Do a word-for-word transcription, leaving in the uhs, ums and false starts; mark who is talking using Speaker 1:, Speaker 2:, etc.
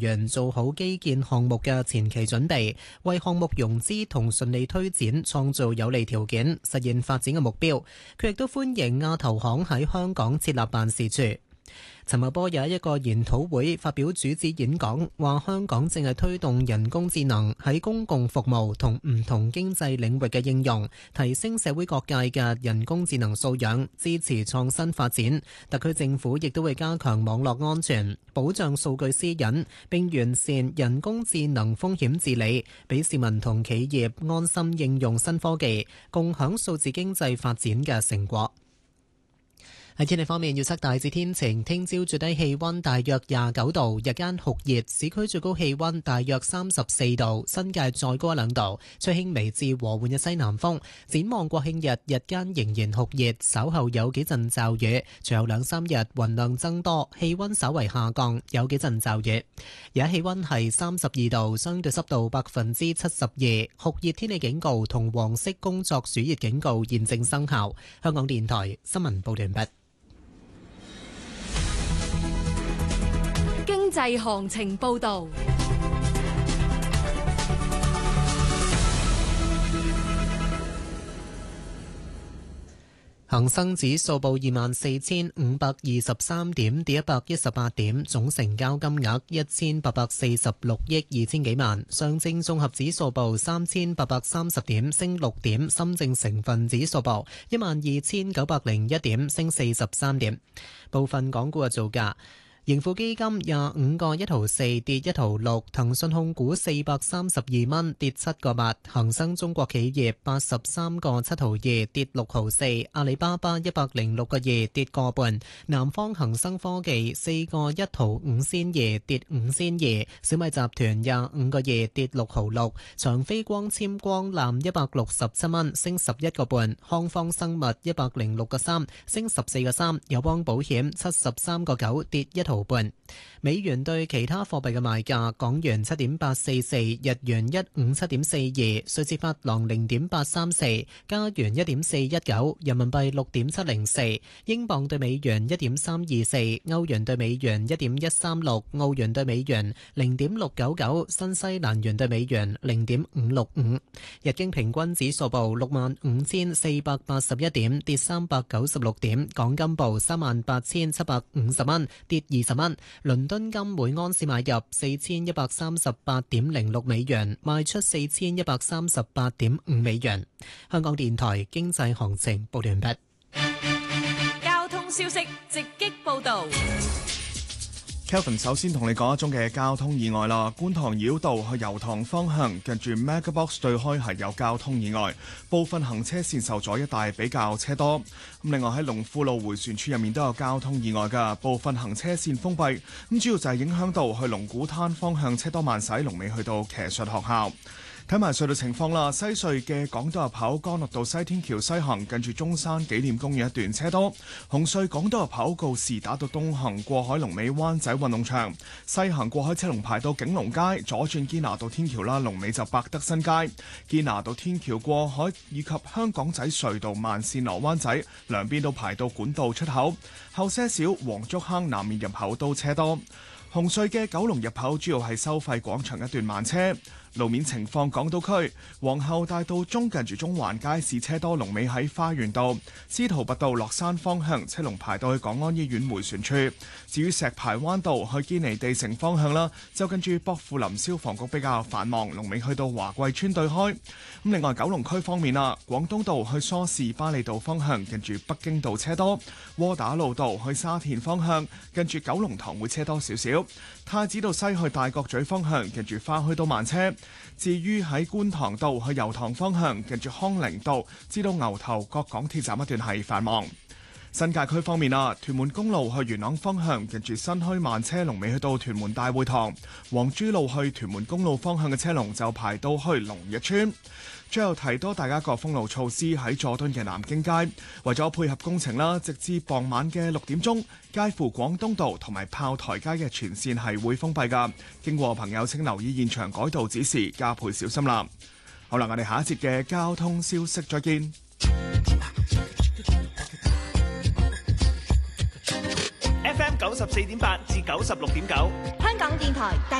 Speaker 1: 員做好基建項目嘅前期準備，為項目融資同順利推展創造有利條件，實現發展嘅目標。佢亦都歡迎亞投行喺香港設立辦事處。陳茂波有一個研討會發表主旨演講，話香港正係推動人工智能喺公共服務同唔同經濟領域嘅應用，提升社會各界嘅人工智能素養，支持創新發展。特區政府亦都會加強網絡安全，保障數據私隱，並完善人工智能風險治理，俾市民同企業安心應用新科技，共享數字經濟發展嘅成果。喺天氣方面，預測大致天晴，聽朝最低氣溫大約廿九度，日間酷熱，市區最高氣溫大約三十四度，新界再高一兩度，吹輕微至和緩嘅西南風。展望國慶日，日間仍然酷熱，稍後有幾陣驟雨，隨後兩三日雲量增多，氣溫稍為下降，有幾陣驟雨。而家氣溫係三十二度，相對濕度百分之七十二，酷熱天氣警告同黃色工作暑熱警告現正生效。香港電台新聞報道完畢。
Speaker 2: 經濟行情報道。
Speaker 1: 恒生指數報二萬四千五百二十三點，跌一百一十八點，總成交金額一千八百四十六億二千幾萬。上證綜合指數報三千八百三十點，升六點。深證成分指數報一萬二千九百零一點，升四十三點。部分港股嘅造價。盈富基金廿五個一毫四跌一毫六，騰訊控股四百三十二蚊跌七個八，恒生中國企業八十三個七毫二跌六毫四，阿里巴巴一百零六個二跌個半，南方恒生科技四個一毫五仙二跌五仙二，小米集團廿五個二跌六毫六，長飛光纖光纜一百六十七蚊升十一個半，康方生物一百零六個三升十四個三，友邦保險七十三個九跌一毫半。美元對其他貨幣嘅賣價：港元七點八四四，日元一五七點四二，瑞士法郎零點八三四，加元一點四一九，人民幣六點七零四，英鎊對美元一點三二四，歐元對美元一點一三六，澳元對美元零點六九九，新西蘭元對美元零點五六五。日經平均指數報六萬五千四百八十一點，跌三百九十六點。港金報三萬八千七百五十蚊，跌二十蚊。倫敦金每安士買入四千一百三十八點零六美元，賣出四千一百三十八點五美元。香港電台經濟行情報完畢。
Speaker 2: 交通消息直擊報道。
Speaker 3: Kelvin 首先同你講一宗嘅交通意外啦，觀塘繞道去油塘方向近住 Megabox 對開係有交通意外，部分行車線受阻，一帶比較車多。咁另外喺龍富路迴旋處入面都有交通意外㗎，部分行車線封閉。咁主要就係影響到去龍鼓灘方向車多慢駛，龍尾去到騎術學校。睇埋隧道情況啦，西隧嘅港島入口干諾道西天橋西行近住中山紀念公園一段車多，紅隧港島入口告士打道東行過海龍尾灣仔運動場，西行過海車龍排到景隆街，左轉堅拿道天橋啦，龍尾就百德新街，堅拿道天橋過海以及香港仔隧道慢線落灣仔兩邊都排到管道出口，後些少黃竹坑南面入口都車多。紅隧嘅九龍入口主要係收費廣場一段慢車。路面情況，港島區皇后大道中近住中環街市車多，龍尾喺花園道；司徒拔道落山方向車龍排到去港安醫院迴旋處。至於石排灣道去堅尼地城方向啦，就近住薄扶林消防局比較繁忙，龍尾去到華貴村對開。咁另外九龍區方面啦，廣東道去梳士巴利道方向近住北京道車多；窩打老道去沙田方向近住九龍塘會車多少少；太子道西去大角咀方向近住花墟都慢車。至於喺觀塘道去油塘方向，近住康寧道至到牛頭角港鐵站一段係繁忙。新界區方面啊，屯門公路去元朗方向，近住新墟慢車龍尾去到屯門大會堂；黃珠路去屯門公路方向嘅車龍就排到去龍日村。最後提多大家個封路措施，喺佐敦嘅南京街，為咗配合工程啦，直至傍晚嘅六點鐘，介乎廣東道同埋炮台街嘅全線係會封閉㗎。經過朋友請留意現場改道指示，加倍小心啦。好啦，我哋下一節嘅交通消息再見。
Speaker 4: F M 九十四點八至九十六點九，
Speaker 5: 香港電台第